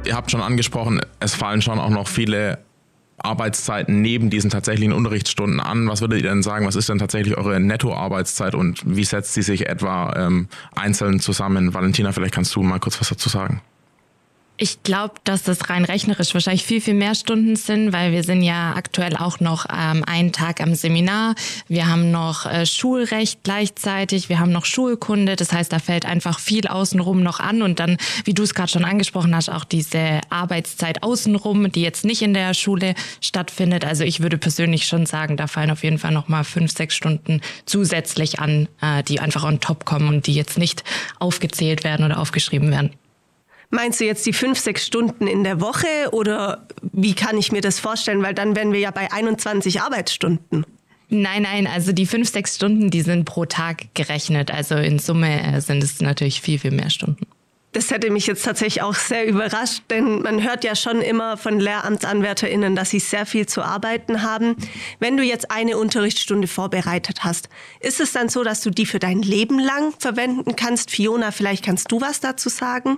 Ihr habt schon angesprochen, es fallen schon auch noch viele Arbeitszeiten neben diesen tatsächlichen Unterrichtsstunden an. Was würdet ihr denn sagen, was ist denn tatsächlich eure Nettoarbeitszeit und wie setzt sie sich etwa einzeln zusammen? Valentina, vielleicht kannst du mal kurz was dazu sagen. Ich glaube, dass das rein rechnerisch wahrscheinlich viel, viel mehr Stunden sind, weil wir sind ja aktuell auch noch einen Tag am Seminar. Wir haben noch Schulrecht gleichzeitig, wir haben noch Schulkunde. Das heißt, da fällt einfach viel außenrum noch an. Und dann, wie du es gerade schon angesprochen hast, auch diese Arbeitszeit außenrum, die jetzt nicht in der Schule stattfindet. Also ich würde persönlich schon sagen, da fallen auf jeden Fall nochmal 5-6 Stunden zusätzlich an, die einfach on top kommen und die jetzt nicht aufgezählt werden oder aufgeschrieben werden. Meinst du jetzt die 5-6 Stunden in der Woche oder wie kann ich mir das vorstellen? Weil dann wären wir ja bei 21 Arbeitsstunden. Nein, also die 5-6 Stunden, die sind pro Tag gerechnet. Also in Summe sind es natürlich viel, viel mehr Stunden. Das hätte mich jetzt tatsächlich auch sehr überrascht, denn man hört ja schon immer von LehramtsanwärterInnen, dass sie sehr viel zu arbeiten haben. Wenn du jetzt eine Unterrichtsstunde vorbereitet hast, ist es dann so, dass du die für dein Leben lang verwenden kannst? Fiona, vielleicht kannst du was dazu sagen?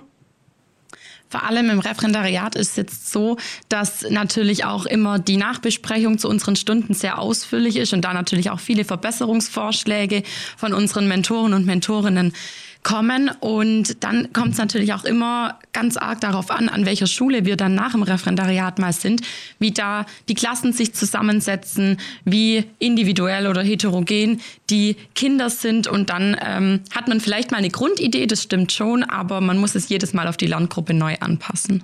Vor allem im Referendariat ist es jetzt so, dass natürlich auch immer die Nachbesprechung zu unseren Stunden sehr ausführlich ist und da natürlich auch viele Verbesserungsvorschläge von unseren Mentoren und Mentorinnen kommen. Und dann kommt es natürlich auch immer ganz arg darauf an welcher Schule wir dann nach dem Referendariat mal sind, wie da die Klassen sich zusammensetzen, wie individuell oder heterogen die Kinder sind. Und dann hat man vielleicht mal eine Grundidee, das stimmt schon, aber man muss es jedes Mal auf die Lerngruppe neu anpassen.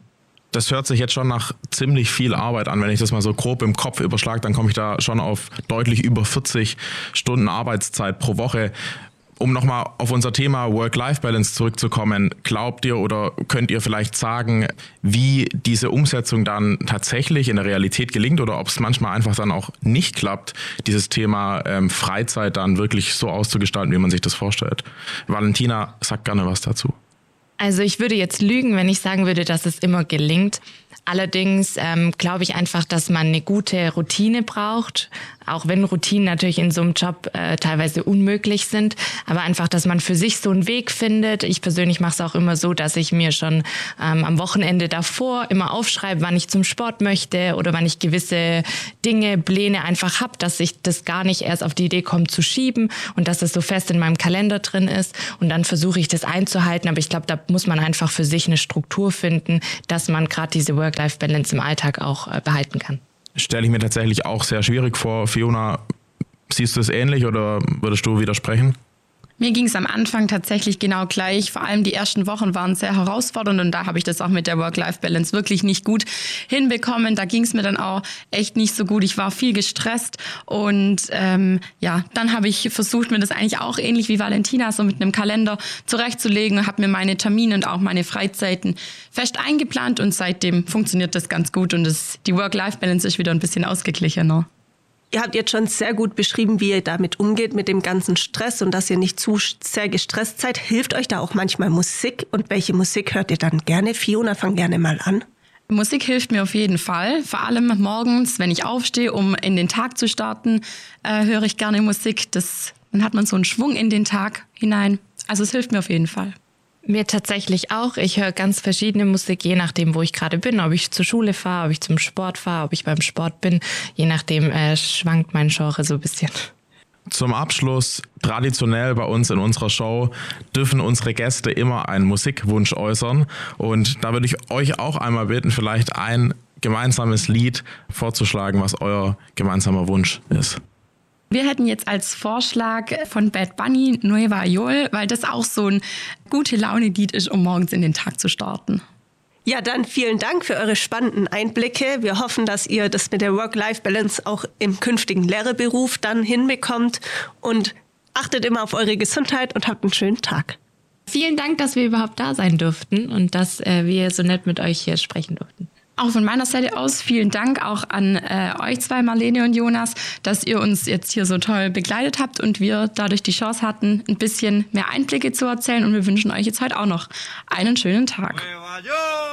Das hört sich jetzt schon nach ziemlich viel Arbeit an. Wenn ich das mal so grob im Kopf überschlage, dann komme ich da schon auf deutlich über 40 Stunden Arbeitszeit pro Woche. Um nochmal auf unser Thema Work-Life-Balance zurückzukommen, glaubt ihr oder könnt ihr vielleicht sagen, wie diese Umsetzung dann tatsächlich in der Realität gelingt oder ob es manchmal einfach dann auch nicht klappt, dieses Thema Freizeit dann wirklich so auszugestalten, wie man sich das vorstellt? Valentina, sag gerne was dazu. Also ich würde jetzt lügen, wenn ich sagen würde, dass es immer gelingt. Allerdings glaube ich einfach, dass man eine gute Routine braucht, auch wenn Routinen natürlich in so einem Job teilweise unmöglich sind, aber einfach, dass man für sich so einen Weg findet. Ich persönlich mache es auch immer so, dass ich mir schon am Wochenende davor immer aufschreibe, wann ich zum Sport möchte oder wann ich gewisse Dinge, Pläne einfach habe, dass ich das gar nicht erst auf die Idee komme zu schieben und dass das so fest in meinem Kalender drin ist und dann versuche ich das einzuhalten. Aber ich glaube, da muss man einfach für sich eine Struktur finden, dass man gerade diese Work-Life-Balance im Alltag auch behalten kann. Stelle ich mir tatsächlich auch sehr schwierig vor. Fiona, siehst du es ähnlich oder würdest du widersprechen? Mir ging es am Anfang tatsächlich genau gleich. Vor allem die ersten Wochen waren sehr herausfordernd und da habe ich das auch mit der Work-Life-Balance wirklich nicht gut hinbekommen. Da ging es mir dann auch echt nicht so gut. Ich war viel gestresst und dann habe ich versucht, mir das eigentlich auch ähnlich wie Valentina so mit einem Kalender zurechtzulegen und habe mir meine Termine und auch meine Freizeiten fest eingeplant und seitdem funktioniert das ganz gut und die Work-Life-Balance ist wieder ein bisschen ausgeglichener. Ihr habt jetzt schon sehr gut beschrieben, wie ihr damit umgeht, mit dem ganzen Stress und dass ihr nicht zu sehr gestresst seid. Hilft euch da auch manchmal Musik? Und welche Musik hört ihr dann gerne? Fiona, fang gerne mal an. Musik hilft mir auf jeden Fall. Vor allem morgens, wenn ich aufstehe, um in den Tag zu starten, höre ich gerne Musik. Dann hat man so einen Schwung in den Tag hinein. Also es hilft mir auf jeden Fall. Mir tatsächlich auch. Ich höre ganz verschiedene Musik, je nachdem, wo ich gerade bin. Ob ich zur Schule fahre, ob ich zum Sport fahre, ob ich beim Sport bin. Je nachdem schwankt mein Genre so ein bisschen. Zum Abschluss, traditionell bei uns in unserer Show, dürfen unsere Gäste immer einen Musikwunsch äußern. Und da würde ich euch auch einmal bitten, vielleicht ein gemeinsames Lied vorzuschlagen, was euer gemeinsamer Wunsch ist. Wir hätten jetzt als Vorschlag von Bad Bunny Nueva York, weil das auch so ein gute Laune-Lied ist, um morgens in den Tag zu starten. Ja, dann vielen Dank für eure spannenden Einblicke. Wir hoffen, dass ihr das mit der Work-Life-Balance auch im künftigen Lehrerberuf dann hinbekommt und achtet immer auf eure Gesundheit und habt einen schönen Tag. Vielen Dank, dass wir überhaupt da sein durften und dass wir so nett mit euch hier sprechen durften. Auch von meiner Seite aus vielen Dank auch an euch zwei, Marlene und Jonas, dass ihr uns jetzt hier so toll begleitet habt und wir dadurch die Chance hatten, ein bisschen mehr Einblicke zu erzählen. Und wir wünschen euch jetzt heute auch noch einen schönen Tag.